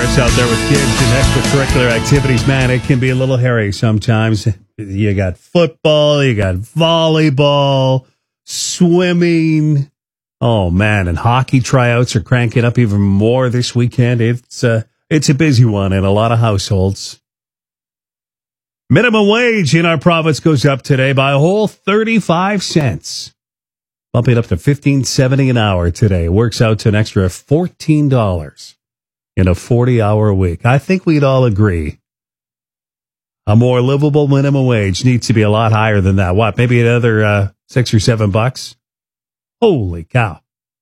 parks out there with kids and extracurricular activities, man, it can be a little hairy sometimes. You got football, you got volleyball, swimming. Oh, man, and hockey tryouts are cranking up even more this weekend. It's a busy one in a lot of households. Minimum wage in our province goes up today by a whole 35 cents. Bumping up to $15.70 an hour today. It works out to an extra $14 in a 40-hour week. I think we'd all agree a more livable minimum wage needs to be a lot higher than that. What, maybe another $6 or $7? Holy cow.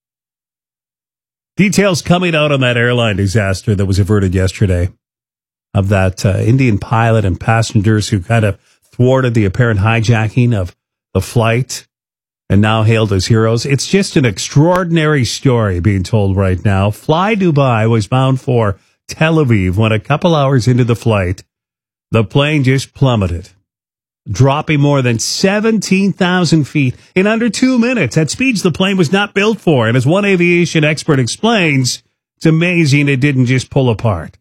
Details coming out on that airline disaster that was averted yesterday of that Indian pilot and passengers who kind of thwarted the apparent hijacking of the flight and now hailed as heroes. It's just an extraordinary story being told right now. Fly Dubai was bound for Tel Aviv when a couple hours into the flight, the plane just plummeted, dropping more than 17,000 feet in under 2 minutes at speeds the plane was not built for. And as one aviation expert explains, it's amazing it didn't just pull apart.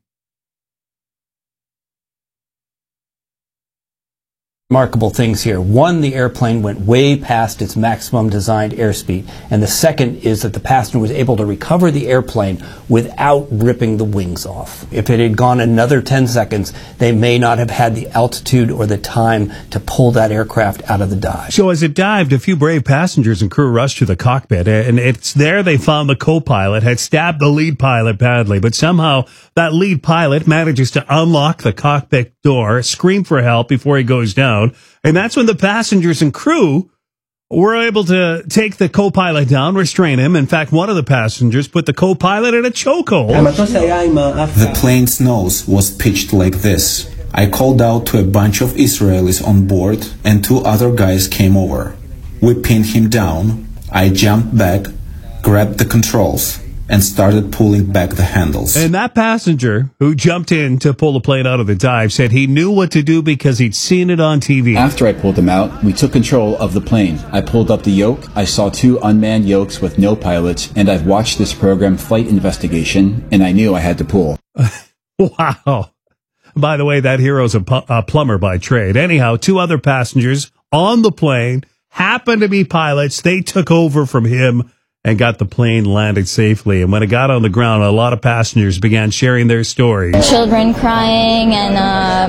Remarkable things here. One, the airplane went way past its maximum designed airspeed. And the second is that the passenger was able to recover the airplane without ripping the wings off. If it had gone another 10 seconds, they may not have had the altitude or the time to pull that aircraft out of the dive. So as it dived, a few brave passengers and crew rushed to the cockpit, and it's there they found the co-pilot had stabbed the lead pilot badly, but somehow that lead pilot manages to unlock the cockpit door, scream for help before he goes down. And that's when the passengers and crew were able to take the co-pilot down, restrain him. In fact, one of the passengers put the co-pilot in a chokehold. The plane's nose was pitched like this. I called out to a bunch of Israelis on board, and 2 other guys came over. We pinned him down. I jumped back, grabbed the controls, and started pulling back the handles. And that passenger who jumped in to pull the plane out of the dive said he knew what to do because he'd seen it on TV. After I pulled them out, we took control of the plane. I pulled up the yoke. I saw 2 unmanned yokes with no pilots, and I've watched this program, Flight Investigation, and I knew I had to pull. Wow. By the way, that hero's a plumber by trade. Anyhow, 2 other passengers on the plane happened to be pilots. They took over from him and got the plane landed safely. And when it got on the ground, a lot of passengers began sharing their stories. Children crying, and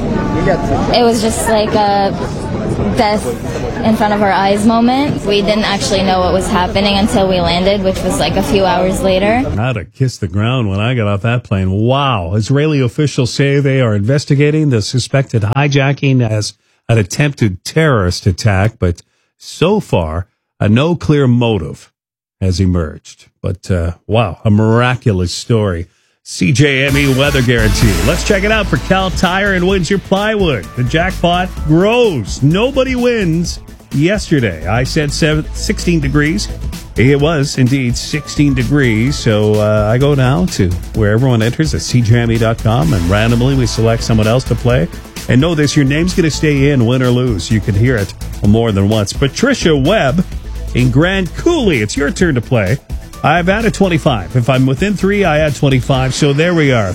it was just like a death in front of our eyes moment. We didn't actually know what was happening until we landed, which was like a few hours later. How to kiss the ground when I got off that plane. Wow. Israeli officials say they are investigating the suspected hijacking as an attempted terrorist attack, but so far, no clear motive has emerged. But, wow, a miraculous story. CJME weather guarantee. Let's check it out for Cal Tire and Windsor Plywood. The jackpot grows. Nobody wins yesterday. I said 16 degrees. It was indeed 16 degrees. So I go now to where everyone enters at cjme.com, and randomly we select someone else to play. And know this, your name's going to stay in, win or lose. You can hear it more than once. Patricia Webb in Grand Coulee, it's your turn to play. I've added 25. If I'm within 3, I add 25. So there we are,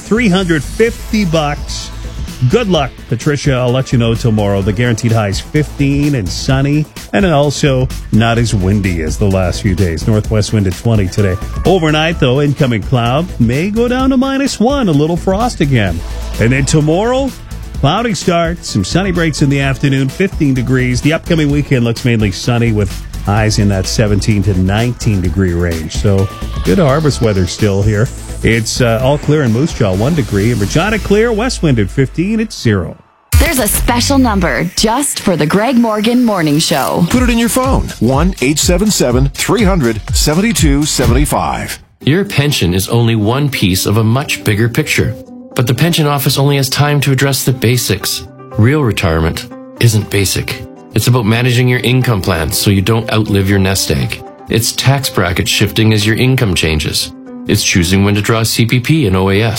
$350. Good luck, Patricia. I'll let you know tomorrow. The guaranteed high is 15 and sunny, and also not as windy as the last few days. Northwest wind at 20 today. Overnight, though, incoming cloud may go down to -1, a little frost again. And then tomorrow, cloudy start, some sunny breaks in the afternoon, 15 degrees. The upcoming weekend looks mainly sunny with highs in that 17 to 19 degree range. So good harvest weather still here. It's all clear in Moose Jaw, 1 degree. In Regina, clear. West wind at 15. It's 0. There's a special number just for the Greg Morgan Morning Show. Put it in your phone. 1-877-300-7275. Your pension is only one piece of a much bigger picture. But the pension office only has time to address the basics. Real retirement isn't basic. It's about managing your income plans so you don't outlive your nest egg. It's tax bracket shifting as your income changes. It's choosing when to draw CPP and OAS.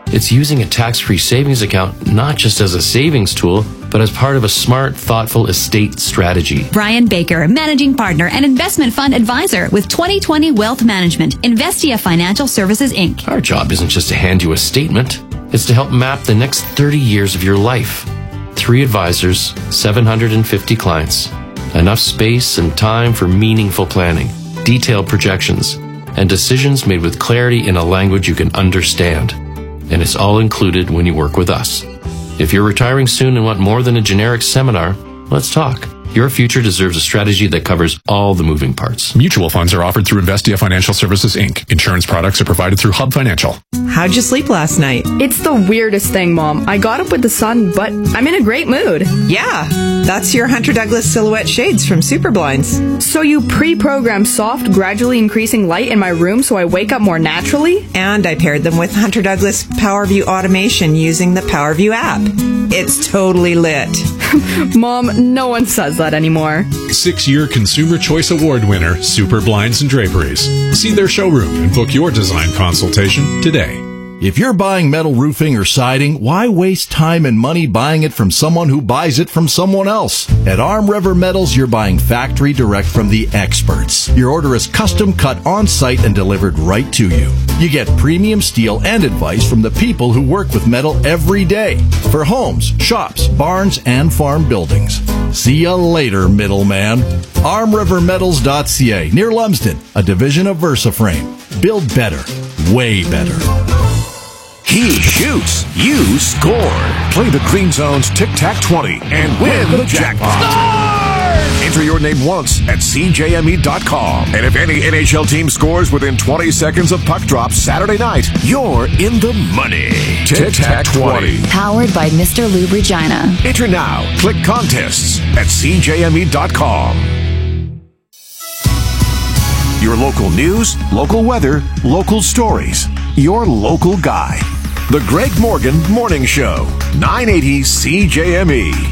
It's using a tax-free savings account not just as a savings tool, but as part of a smart, thoughtful estate strategy. Brian Baker, Managing Partner and Investment Fund Advisor with 2020 Wealth Management, Investia Financial Services, Inc. Our job isn't just to hand you a statement. It's to help map the next 30 years of your life. 3 advisors, 750 clients. Enough space and time for meaningful planning, detailed projections, and decisions made with clarity in a language you can understand. And it's all included when you work with us. If you're retiring soon and want more than a generic seminar, let's talk. Your future deserves a strategy that covers all the moving parts. Mutual funds are offered through Investia Financial Services, Inc. Insurance products are provided through Hub Financial. How'd you sleep last night? It's the weirdest thing, Mom. I got up with the sun, but I'm in a great mood. Yeah, that's your Hunter Douglas Silhouette shades from Superblinds. So you pre-programmed soft, gradually increasing light in my room so I wake up more naturally? And I paired them with Hunter Douglas PowerView automation using the PowerView app. It's totally lit. Mom, no one says that anymore. 6-year Consumer Choice Award winner, Superblinds and Draperies. See their showroom and book your design consultation today. If you're buying metal roofing or siding, why waste time and money buying it from someone who buys it from someone else? At Arm River Metals, you're buying factory direct from the experts. Your order is custom cut on-site and delivered right to you. You get premium steel and advice from the people who work with metal every day for homes, shops, barns, and farm buildings. See you later, middleman. ArmRiverMetals.ca, near Lumsden, a division of VersaFrame. Build better, way better. He shoots, you score. Play the Green Zone's Tic-Tac-20 and win the jackpot. Enter your name once at CJME.com. And if any NHL team scores within 20 seconds of puck drop Saturday night, you're in the money. Tic-Tac-20. Powered by Mr. Lube Regina. Enter now. Click contests at CJME.com. Your local news, local weather, local stories. Your local guy. The Greg Morgan Morning Show, 980 CJME.